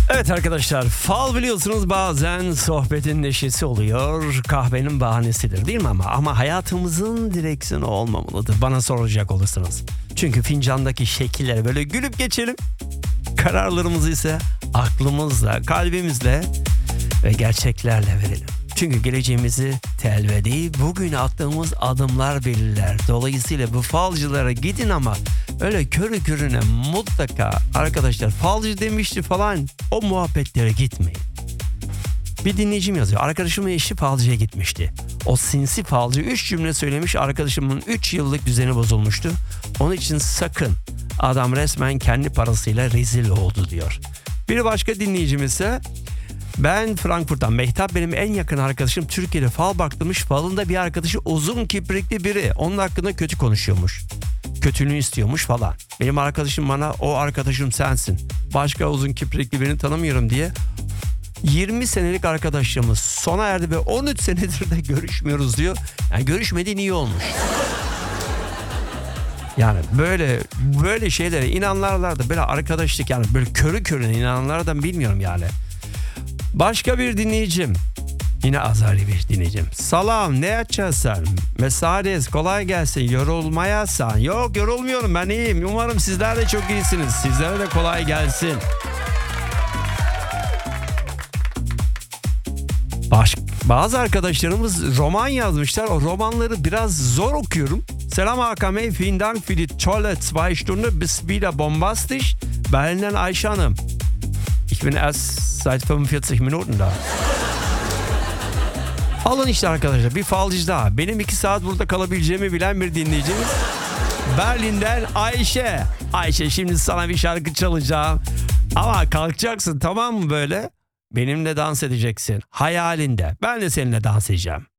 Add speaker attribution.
Speaker 1: Evet arkadaşlar, fal biliyorsunuz bazen sohbetin neşesi oluyor, kahvenin bahanesidir değil mi ama hayatımızın direksiyonu olmamalıdır bana soracak olursanız. Çünkü fincandaki şekillere böyle gülüp geçelim, kararlarımızı ise aklımızla, kalbimizle ve gerçeklerle verelim. Çünkü geleceğimizi telvedi bugün attığımız adımlar belirler. Dolayısıyla bu falcılara gidin ama öyle körü körüne mutlaka arkadaşlar falcı demişti falan o muhabbetlere gitmeyin. Bir dinleyicim yazıyor. Arkadaşımın eşi falcıya gitmişti. O sinsi falcı 3 cümle söylemiş, arkadaşımın 3 yıllık düzeni bozulmuştu. Onun için sakın, adam resmen kendi parasıyla rezil oldu diyor. Bir başka dinleyicim ise ben Frankfurt'tan Mehtap, benim en yakın arkadaşım Türkiye'de fal baktırmış, falında bir arkadaşı uzun kiprikli biri onun hakkında kötü konuşuyormuş. Kötülüğünü istiyormuş falan. Benim arkadaşım bana o arkadaşım sensin, başka uzun kiprikli birini tanımıyorum diye 20 senelik arkadaşlığımız sona erdi ve 13 senedir de görüşmüyoruz diyor. Yani görüşmediğin iyi olmuş. Yani böyle şeylere inananlar da böyle arkadaşlık, yani böyle körü körüne inananlardan bilmiyorum yani. Başka bir dinleyicim, yine azarlı bir dinleyicim. Salam, ne yapacaksın? Mesades, kolay gelsin, yorulmayasan. Yok, yorulmuyorum, ben iyiyim. Umarım sizler de çok iyisiniz. Sizlere de kolay gelsin. Bazı arkadaşlarımız roman yazmışlar. O romanları biraz zor okuyorum. Selam Hakan Bey, vielen Dank für die tolle 2 Stunden, bis wieder bombastisch. Berlin'den Ayşe Hanım. Ich bin erst seit 45 Minuten da. Alın işte arkadaşlar, bir falcı daha. Benim 2 saat burada kalabileceğimi bilen bir dinleyicimiz. Berlin'den Ayşe. Ayşe, şimdi sana bir şarkı çalacağım. Ama kalkacaksın, tamam mı böyle? Benimle dans edeceksin. Hayalinde. Ben de seninle dans edeceğim.